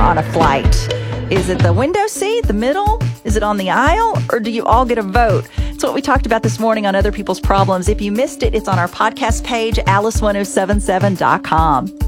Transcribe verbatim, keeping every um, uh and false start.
on a flight? Is it the window seat, the middle? Is it on the aisle? Or do you all get a vote? It's what we talked about this morning on Other People's Problems. If you missed it, it's on our podcast page, alice ten seventy-seven dot com.